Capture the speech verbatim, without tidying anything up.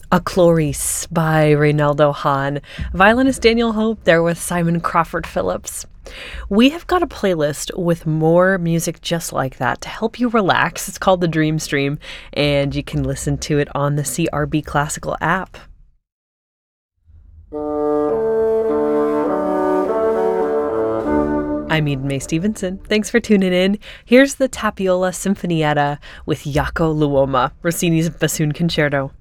A Clarice by Reynaldo Hahn. Violinist Daniel Hope there with Simon Crawford Phillips. We have got a playlist with more music just like that to help you relax. It's called the Dream Stream, and you can listen to it on the C R B Classical app. I'm Eden Mae Stevenson. Thanks for tuning in. Here's the Tapiola Sinfonietta with Jaakko Luoma, Rossini's Bassoon Concerto.